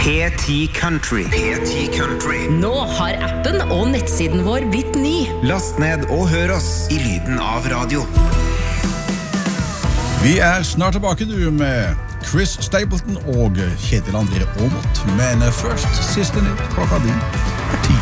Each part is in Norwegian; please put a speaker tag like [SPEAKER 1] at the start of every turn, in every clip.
[SPEAKER 1] P10 Country. P10 Country.
[SPEAKER 2] Nå har appen og nettsiden vår blitt ny.
[SPEAKER 1] Last ned og hør oss i lyden av radio.
[SPEAKER 3] Vi snart tilbake med Chris Stapleton og Kjetil André Aamodt. Men først, siste nytt klokka din 10.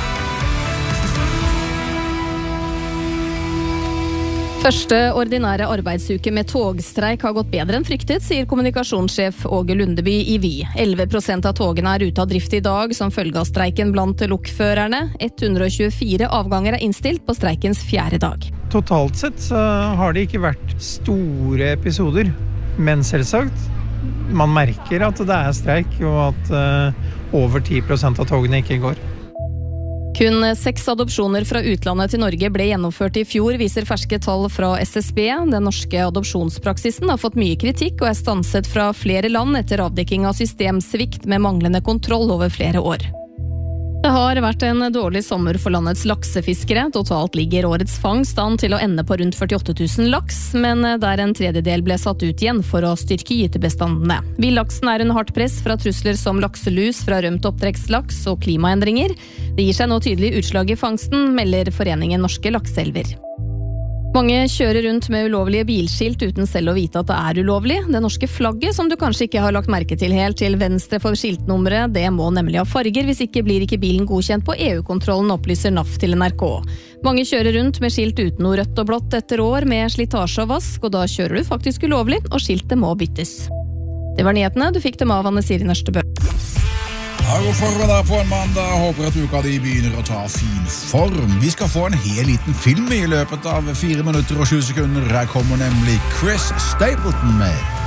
[SPEAKER 4] Første ordinære arbeidsuke med togstreik har gått bedre enn fryktet, sier kommunikasjonssjef Åge Lundeby i Vy. 11% av togene ute av drift i dag som følge av streiken blant lokførerne. 124 avganger innstilt på streikens 4. dag.
[SPEAKER 5] Totalt sett så har det ikke vært store episoder, men selvsagt, man merker at det streik og at over 10% av togene ikke går.
[SPEAKER 4] Kun 6 adopsjoner fra utlandet til Norge ble gjennomført i fjor, viser ferske tall fra SSB. Den norske adopsjonspraksisen har fått mye kritikk og stanset fra flere land etter avdekking av systemsvikt med manglende kontroll over flere år. Det har vært en dårlig sommer for landets laksefiskere. Totalt ligger årets fangst an til å ende på rundt 48 000 laks, men der en tredjedel ble satt ut igjen for å styrke gytebestandene. Villaksen under hardt press fra trusler som lakselus fra rømt oppdrettslaks og klimaendringer. Det gir seg nå tydelig utslag i fangsten, melder Foreningen Norske Lakseelver. Mange kjører rundt med ulovlige bilskilt uten selv å vite at det ulovlig. Det norske flagget, som du kanskje ikke har lagt merke til helt til venstre for skiltnummeret, det må nemlig ha farger, hvis ikke blir ikke bilen godkjent på EU-kontrollen, opplyser NAF til NRK. Mange kjører rundt med skilt uten noe rødt og blått etter år med slitasje og vask, og da kjører du faktisk ulovlig, og skiltet må byttes. Det var nyhetene, du fikk dem av Anne Siri Nørstebø.
[SPEAKER 3] Ja, god formiddag på en mandag. Håper at uka de begynner å ta fin form. Vi skal få en hel liten film i løpet av 4 minutter og 20 sekunder. Her kommer nemlig Chris Stapleton med